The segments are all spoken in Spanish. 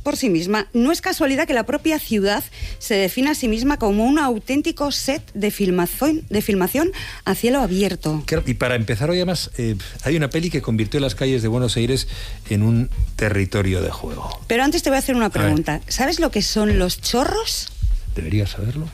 por sí misma. No es casualidad que la propia ciudad se defina a sí misma como un auténtico set de filmación a cielo abierto. Claro, y para empezar hoy además, hay una peli que convirtió las calles de Buenos Aires en un territorio de juego. Pero antes te voy a hacer una pregunta. ¿Sabes lo que son los chorros? Deberías saberlo.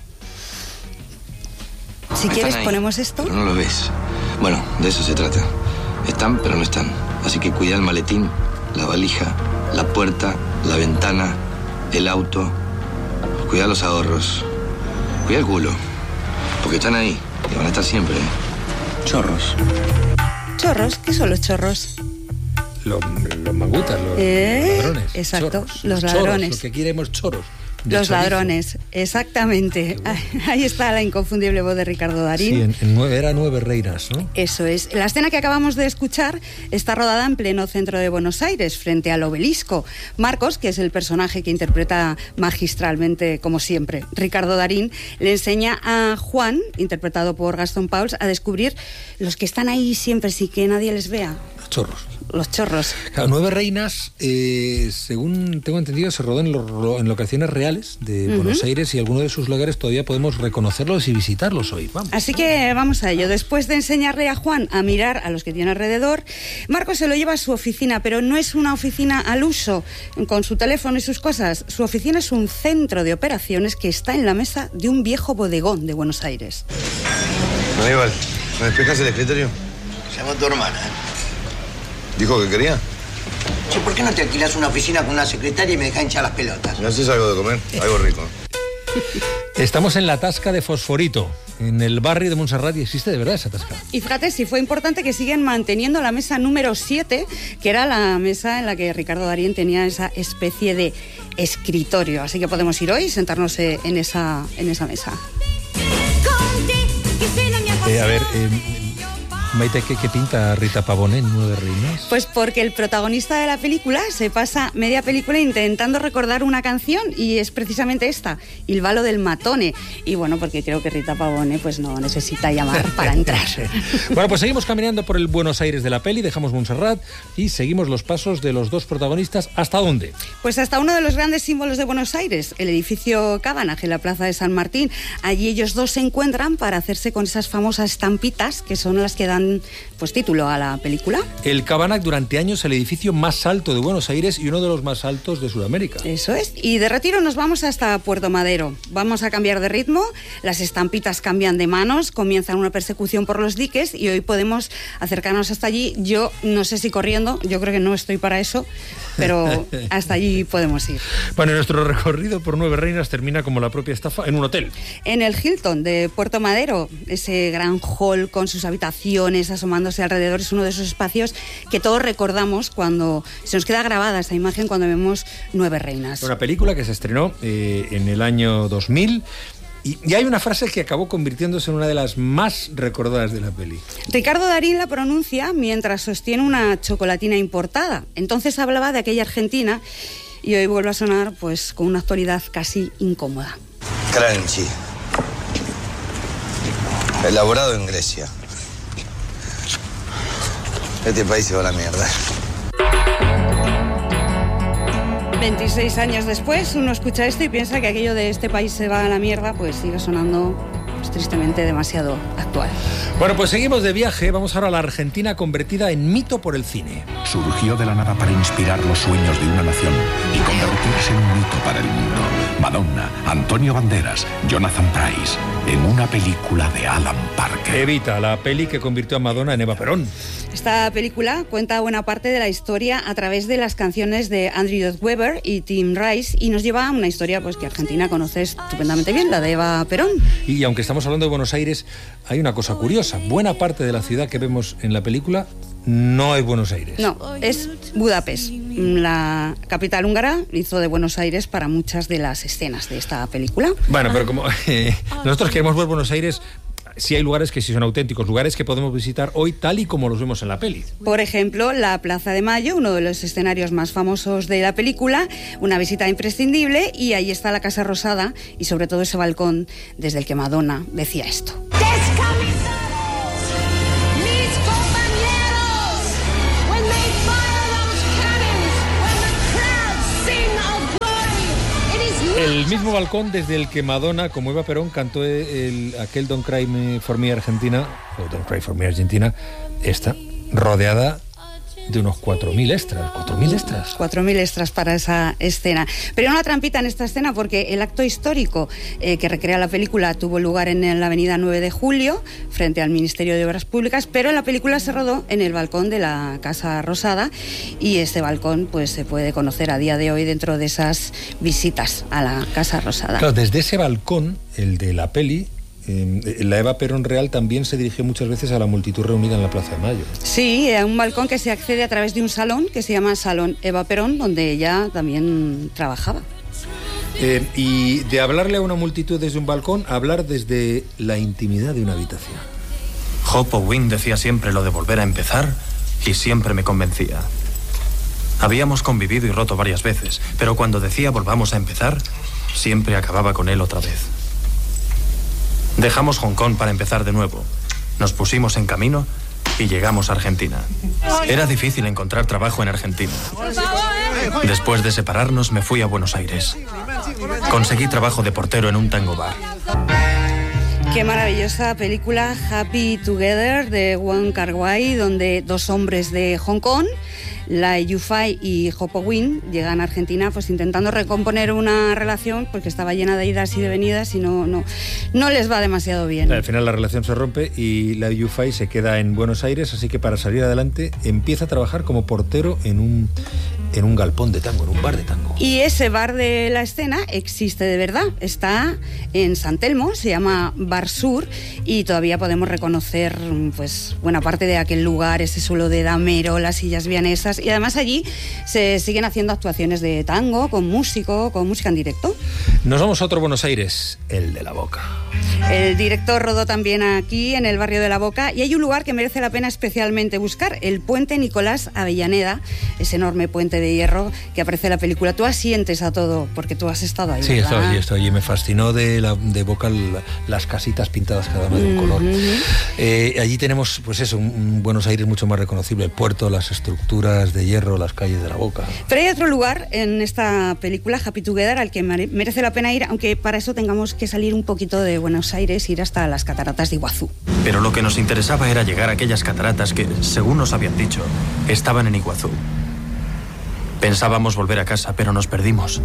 Si quieres ponemos esto. Pero no lo ves. Bueno, de eso se trata. Están, pero no están. Así que cuida el maletín, la valija, la puerta, la ventana, el auto. Cuida los ahorros. Cuida el culo. Porque están ahí y van a estar siempre. Chorros. ¿Chorros? ¿Qué son los chorros? Los mangutas, los ladrones. Exacto, chorros, los ladrones. Choros, lo que queremos choros. Los chorizo. Ladrones, exactamente. Ahí está la inconfundible voz de Ricardo Darín. Sí, era 9 reinas, ¿no? Eso es. La escena que acabamos de escuchar está rodada en pleno centro de Buenos Aires, frente al Obelisco. Marcos, que es el personaje que interpreta magistralmente, como siempre, Ricardo Darín, le enseña a Juan, interpretado por Gastón Pauls, a descubrir los que están ahí siempre sin que nadie les vea. Chorros. Los chorros. Claro, 9 reinas, según tengo entendido, se rodó en locaciones reales de Buenos Aires y algunos de sus lugares todavía podemos reconocerlos y visitarlos hoy. Vamos. Así que vamos a ello. Después de enseñarle a Juan a mirar a los que tiene alrededor, Marcos se lo lleva a su oficina, pero no es una oficina al uso, con su teléfono y sus cosas. Su oficina es un centro de operaciones que está en la mesa de un viejo bodegón de Buenos Aires. Aníbal, ¿me despejas el escritorio? Llamó tu hermana. ¿Dijo que quería? Che, ¿por qué no te alquilas una oficina con una secretaria y me dejas hinchar las pelotas? ¿No haces algo de comer? Algo rico. Estamos en la tasca de Fosforito, en el barrio de Montserrat, y existe de verdad esa tasca. Y fíjate, si fue importante que siguen manteniendo la mesa número 7, que era la mesa en la que Ricardo Darín tenía esa especie de escritorio. Así que podemos ir hoy y sentarnos en esa mesa. Maite, ¿qué pinta Rita Pavone en 9 reinas? Pues porque el protagonista de la película se pasa media película intentando recordar una canción y es precisamente esta, Il Ballo del Matone. Y bueno, porque creo que Rita Pavone pues no necesita llamar para entrar. Bueno, pues seguimos caminando por el Buenos Aires de la peli, dejamos Montserrat y seguimos los pasos de los dos protagonistas. ¿Hasta dónde? Pues hasta uno de los grandes símbolos de Buenos Aires, el edificio Cabanag en la plaza de San Martín. Allí ellos dos se encuentran para hacerse con esas famosas estampitas que son las que dan pues título a la película. El Cabanag, durante años el edificio más alto de Buenos Aires y uno de los más altos de Sudamérica. Eso es. Y de retiro nos vamos hasta Puerto Madero. Vamos a cambiar de ritmo, las estampitas cambian de manos, comienzan una persecución por los diques y hoy podemos acercarnos hasta allí. Yo no sé si corriendo, yo creo que no estoy para eso, pero hasta allí podemos ir. Bueno, nuestro recorrido por 9 reinas termina como la propia estafa en un hotel. En el Hilton de Puerto Madero, ese gran hall con sus habitaciones asomándose alrededor, es uno de esos espacios que todos recordamos cuando se nos queda grabada esa imagen cuando vemos 9 reinas. Una película que se estrenó en el año 2000 y hay una frase que acabó convirtiéndose en una de las más recordadas de la peli. Ricardo Darín la pronuncia mientras sostiene una chocolatina importada. Entonces hablaba de aquella Argentina y hoy vuelve a sonar pues con una actualidad casi incómoda. Crunchy. Elaborado en Grecia. Este país se va a la mierda. 26 años después, uno escucha esto y piensa que aquello de este país se va a la mierda, pues sigue sonando pues, tristemente demasiado actual. Bueno, pues seguimos de viaje. Vamos ahora a la Argentina convertida en mito por el cine. Surgió de la nada para inspirar los sueños de una nación y convertirse en un mito para el mundo. Madonna, Antonio Banderas, Jonathan Pryce, en una película de Alan Parker. Evita, la peli que convirtió a Madonna en Eva Perón. Esta película cuenta buena parte de la historia a través de las canciones de Andrew Lloyd Webber y Tim Rice y nos lleva a una historia pues que Argentina conoce estupendamente bien, la de Eva Perón. Y aunque estamos hablando de Buenos Aires, hay una cosa curiosa. Buena parte de la ciudad que vemos en la película no es Buenos Aires. No, es Budapest. La capital húngara hizo de Buenos Aires para muchas de las escenas de esta película. Bueno, pero como nosotros queremos ver Buenos Aires, sí hay lugares que sí son auténticos, lugares que podemos visitar hoy tal y como los vemos en la peli. Por ejemplo, la Plaza de Mayo, uno de los escenarios más famosos de la película, una visita imprescindible, y ahí está la Casa Rosada y sobre todo ese balcón desde el que Madonna decía esto. El mismo balcón desde el que Madonna, como Eva Perón, cantó aquel Don't Cry For Me Argentina, o Don't Cry For Me Argentina, esta, rodeada de unos 4.000 extras. 4.000 extras. 4.000 extras para esa escena. Pero hay una trampita en esta escena porque el acto histórico que recrea la película tuvo lugar en la avenida 9 de Julio, frente al Ministerio de Obras Públicas, pero la película se rodó en el balcón de la Casa Rosada y este balcón pues se puede conocer a día de hoy dentro de esas visitas a la Casa Rosada. Claro, desde ese balcón, el de la peli, la Eva Perón real también se dirigió muchas veces a la multitud reunida en la Plaza de Mayo. Sí, a un balcón que se accede a través de un salón que se llama Salón Eva Perón, donde ella también trabajaba. Y de hablarle a una multitud desde un balcón, hablar desde la intimidad de una habitación. Hope Owing decía siempre lo de volver a empezar y siempre me convencía. Habíamos convivido y roto varias veces, pero cuando decía volvamos a empezar, siempre acababa con él otra vez. Dejamos Hong Kong para empezar de nuevo. Nos pusimos en camino y llegamos a Argentina. Era difícil encontrar trabajo en Argentina. Después de separarnos me fui a Buenos Aires. Conseguí trabajo de portero en un tango bar. Qué maravillosa película Happy Together de Wong Kar-wai, donde dos hombres de Hong Kong, Lee Yu-fai y Hope Owing, llegan a Argentina pues intentando recomponer una relación porque estaba llena de idas y de venidas y no les va demasiado bien. Al final la relación se rompe y Lee Yu-fai se queda en Buenos Aires, así que para salir adelante empieza a trabajar como portero en un galpón de tango, en un bar de tango. Y ese bar de la escena existe de verdad, está en San Telmo, se llama Bar Sur y todavía podemos reconocer pues buena parte de aquel lugar, ese suelo de damero, las sillas vianesas y además allí se siguen haciendo actuaciones de tango con música en directo. Nos vamos a otro Buenos Aires, el de La Boca. El director rodó también aquí, en el barrio de La Boca, y hay un lugar que merece la pena especialmente buscar, el puente Nicolás Avellaneda, ese enorme puente de hierro que aparece en la película. Tú asientes a todo, porque tú has estado ahí, Sí, ¿verdad? estoy allí. Me fascinó de Boca las casitas pintadas cada una de un color. Allí tenemos, pues eso, un Buenos Aires mucho más reconocible, el puerto, las estructuras de hierro, las calles de La Boca. Pero hay otro lugar en esta película, Happy Together, al que merece la pena ir, aunque para eso tengamos que salir un poquito de Buenos Aires, ir hasta las cataratas de Iguazú. Pero lo que nos interesaba era llegar a aquellas cataratas que, según nos habían dicho, estaban en Iguazú. Pensábamos volver a casa, pero nos perdimos.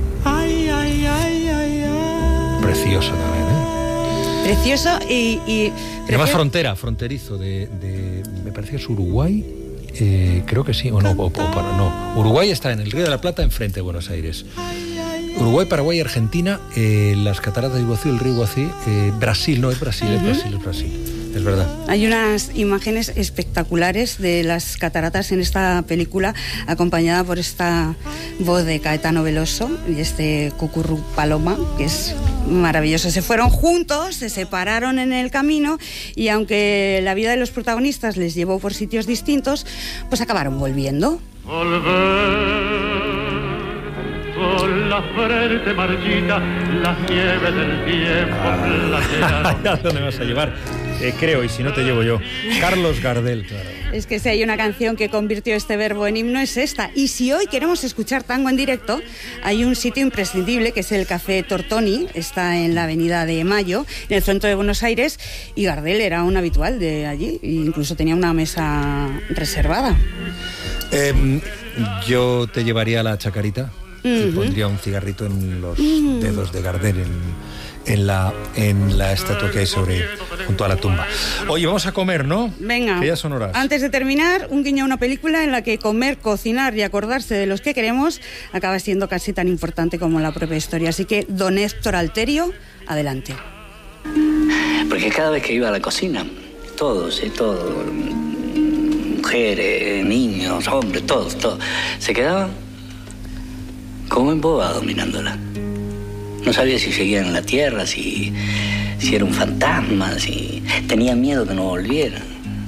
Precioso también, ¿eh? Precioso y además fronterizo me parece que es Uruguay, creo que sí, o no, no. Uruguay está en el Río de la Plata, enfrente de Buenos Aires. Uruguay, Paraguay, Argentina, las cataratas de Iguazú, el río Iguazú, Brasil, no es Brasil, es Brasil. Es verdad. Hay unas imágenes espectaculares de las cataratas en esta película, acompañada por esta voz de Caetano Veloso y este Cucurru Paloma, que es maravilloso. Se fueron juntos, se separaron en el camino y aunque la vida de los protagonistas les llevó por sitios distintos, pues acabaron volviendo. Con la frente marchita, las nieves del tiempo ¿A dónde me vas a llevar? Creo, y si no te llevo yo. Carlos Gardel, claro. Es que si hay una canción que convirtió este verbo en himno es esta. Y si hoy queremos escuchar tango en directo, hay un sitio imprescindible que es el Café Tortoni, está en la Avenida de Mayo, en el centro de Buenos Aires, y Gardel era un habitual de allí, e incluso tenía una mesa reservada. Yo te llevaría a la Chacarita. Y pondría un cigarrito en los dedos de Gardel en la estatua que hay junto a la tumba. Oye, vamos a comer, ¿no? Venga, que ya son horas. Antes de terminar, un guiño a una película en la que comer, cocinar y acordarse de los que queremos acaba siendo casi tan importante como la propia historia. Así que, don Héctor Alterio, adelante. Porque cada vez que iba a la cocina, todos, mujeres, niños, hombres, todos, se quedaban como embobado mirándola. No sabía si seguían en la tierra, si era un fantasma, si tenía miedo que no volviera.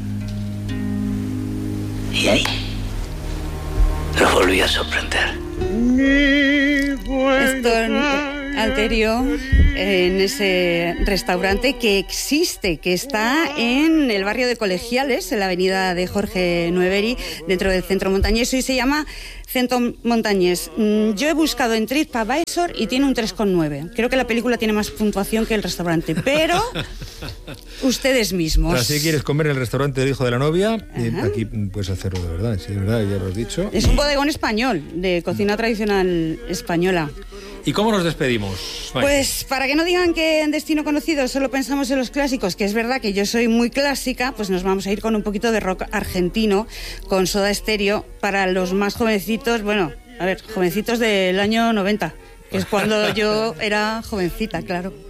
Y ahí los volví a sorprender. Héctor Estéreo, en ese restaurante que existe, que está en el barrio de Colegiales, en la avenida de Jorge Nueveri, dentro del Centro Montañés, y se llama Centro Montañés. Yo he buscado en TripAdvisor y tiene un 3,9. Creo que la película tiene más puntuación que el restaurante, pero ustedes mismos. Si quieres comer en el restaurante del hijo de la novia, aquí puedes hacerlo de verdad, sí, de verdad, ya lo has dicho. Es un bodegón español, de cocina tradicional española. ¿Y cómo nos despedimos? Pues para que no digan que en Destino Conocido solo pensamos en los clásicos, que es verdad que yo soy muy clásica, pues nos vamos a ir con un poquito de rock argentino, con Soda Stereo, para los más jovencitos, bueno, a ver, jovencitos del año 90, que es cuando yo era jovencita, claro.